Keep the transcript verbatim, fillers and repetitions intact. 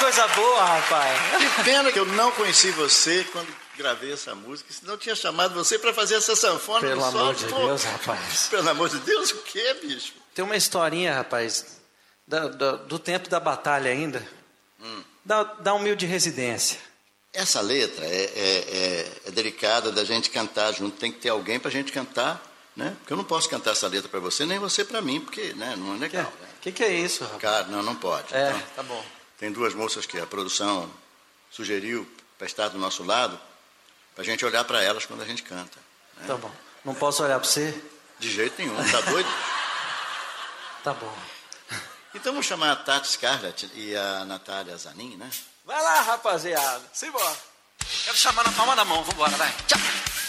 coisa boa, rapaz. Que pena que eu não conheci você quando gravei essa música, senão eu tinha chamado você para fazer essa sanfona. Pelo no amor solo. de Pô, Deus, rapaz. Pelo amor de Deus, o que, bicho? Tem uma historinha, rapaz, da, da, do tempo da batalha ainda, hum. da, da humilde residência. Essa letra é, é, é, é delicada da gente cantar junto, tem que ter alguém para a gente cantar, né? Porque eu não posso cantar essa letra para você, nem você para mim, porque, né, não é legal. O né? que, que é isso, rapaz? Cara, não, não pode. É, então, tá bom. Tem duas moças que a produção sugeriu para estar do nosso lado, para a gente olhar para elas quando a gente canta. Né? Tá bom. Não posso olhar para você? De jeito nenhum, tá doido? Tá bom. Então vamos chamar a Tati Scarlett e a Natália Zanin, né? Vai lá, rapaziada. Simbora. Quero chamar na palma da mão. Vambora, vai. Tchau.